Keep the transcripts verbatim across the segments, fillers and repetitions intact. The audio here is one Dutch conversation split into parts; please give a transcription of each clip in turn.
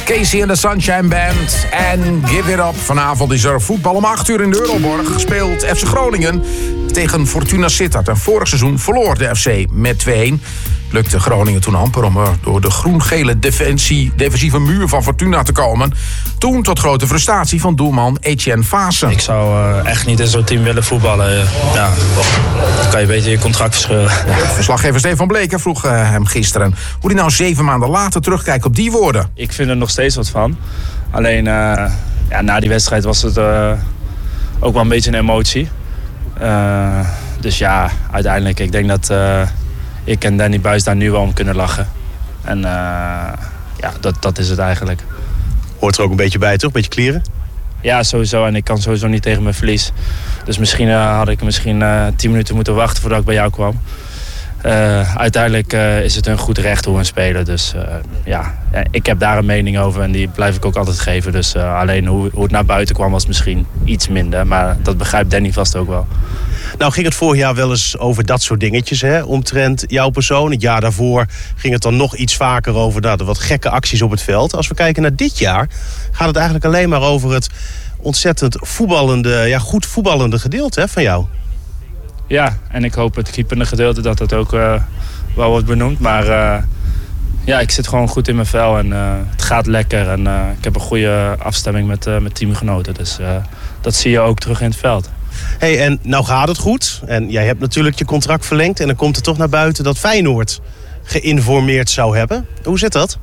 Casey en de Sunshine Band en Give It Up. Vanavond is er voetbal om acht uur in de Euroborg. Speelt F C Groningen tegen Fortuna Sittard. En vorig seizoen verloor de F C met twee-een. Lukte Groningen toen amper om er door de groen-gele defensie, defensieve muur van Fortuna te komen. Toen tot grote frustratie van doelman Etienne Vaassen. Ik zou uh, echt niet in zo'n team willen voetballen. Ja, dan kan je beter je contract verscheuren. Ja, verslaggever Stefan Bleker vroeg uh, hem gisteren hoe hij nou zeven maanden later terugkijkt op die woorden. Ik vind er nog steeds wat van. Alleen uh, ja, na die wedstrijd was het uh, ook wel een beetje een emotie. Uh, dus ja, uiteindelijk, ik denk dat uh, ik en Danny Buis daar nu wel om kunnen lachen. En uh, ja, dat, dat is het eigenlijk. Hoort er ook een beetje bij, toch? Een beetje klieren? Ja, sowieso. En ik kan sowieso niet tegen mijn verlies. Dus misschien uh, had ik misschien uh, tien minuten moeten wachten voordat ik bij jou kwam. Uh, uiteindelijk uh, is het een goed recht hoe we spelen. Dus uh, ja, ik heb daar een mening over en die blijf ik ook altijd geven. Dus uh, alleen hoe, hoe het naar buiten kwam was misschien iets minder. Maar dat begrijpt Danny vast ook wel. Nou ging het vorig jaar wel eens over dat soort dingetjes, hè? Omtrent jouw persoon. Het jaar daarvoor ging het dan nog iets vaker over nou, de wat gekke acties op het veld. Als we kijken naar dit jaar gaat het eigenlijk alleen maar over het ontzettend voetballende, ja, goed voetballende gedeelte, hè, van jou. Ja, en ik hoop het keepende gedeelte dat dat ook uh, wel wordt benoemd. Maar uh, ja, ik zit gewoon goed in mijn vel en uh, het gaat lekker. En uh, ik heb een goede afstemming met, uh, met teamgenoten. Dus uh, dat zie je ook terug in het veld. Hey, en nou gaat het goed. En jij hebt natuurlijk je contract verlengd. En dan komt er toch naar buiten dat Feyenoord geïnformeerd zou hebben. Hoe zit dat?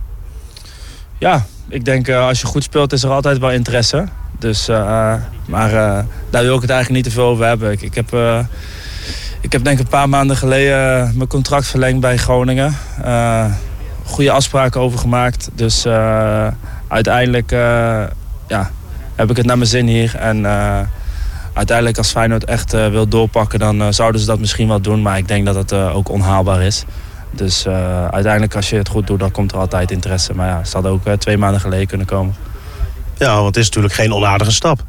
Ja, ik denk uh, als je goed speelt is er altijd wel interesse. Dus, uh, maar uh, daar wil ik het eigenlijk niet te veel over hebben. Ik, ik, heb, uh, ik heb denk ik een paar maanden geleden mijn contract verlengd bij Groningen. Uh, goede afspraken over gemaakt. Dus uh, uiteindelijk uh, ja, heb ik het naar mijn zin hier. En uh, uiteindelijk als Feyenoord echt uh, wil doorpakken, dan uh, zouden ze dat misschien wel doen. Maar ik denk dat het uh, ook onhaalbaar is. Dus uh, uiteindelijk als je het goed doet, dan komt er altijd interesse. Maar ja, het had ook uh, twee maanden geleden kunnen komen. Ja, want het is natuurlijk geen onaardige stap.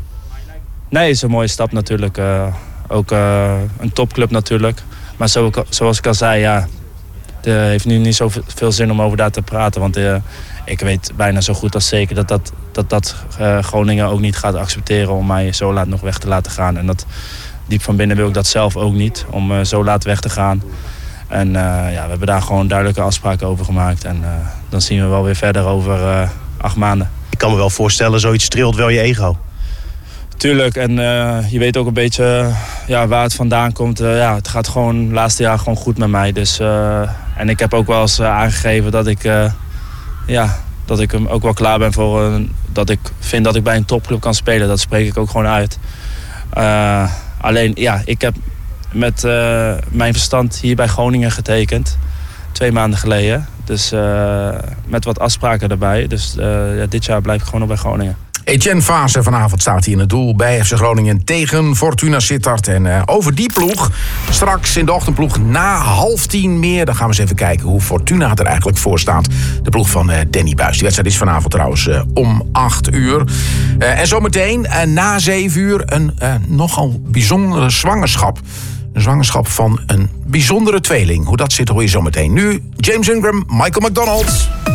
Nee, het is een mooie stap natuurlijk. Uh, ook uh, een topclub natuurlijk. Maar zo, zoals ik al zei, ja, het uh, heeft nu niet zoveel zin om over daar te praten. Want uh, ik weet bijna zo goed als zeker dat dat, dat, dat uh, Groningen ook niet gaat accepteren om mij zo laat nog weg te laten gaan. En dat, diep van binnen wil ik dat zelf ook niet, om uh, zo laat weg te gaan. En uh, ja, we hebben daar gewoon duidelijke afspraken over gemaakt. En uh, dan zien we wel weer verder over uh, acht maanden. Ik kan me wel voorstellen, zoiets streelt wel je ego. Tuurlijk, en uh, je weet ook een beetje uh, ja, waar het vandaan komt. Uh, ja, het gaat gewoon het laatste jaar gewoon goed met mij. Dus, uh, en ik heb ook wel eens uh, aangegeven dat ik, uh, ja, dat ik hem ook wel klaar ben voor... Uh, dat ik vind dat ik bij een topclub kan spelen. Dat spreek ik ook gewoon uit. Uh, alleen, ja, ik heb met uh, mijn verstand hier bij Groningen getekend. Twee maanden geleden. Dus uh, met wat afspraken erbij. Dus uh, ja, dit jaar blijf ik gewoon nog bij Groningen. Etienne Vaassen vanavond staat hij in het doel bij F C Groningen tegen Fortuna Sittard. En uh, over die ploeg, straks in de ochtendploeg na half tien meer. Dan gaan we eens even kijken hoe Fortuna er eigenlijk voor staat. De ploeg van uh, Danny Buis. Die wedstrijd is vanavond trouwens uh, om acht uur. Uh, en zometeen uh, na zeven uur een uh, nogal bijzondere zwangerschap. Een zwangerschap van een bijzondere tweeling. Hoe dat zit hoor je zometeen. Nu James Ingram, Michael McDonald.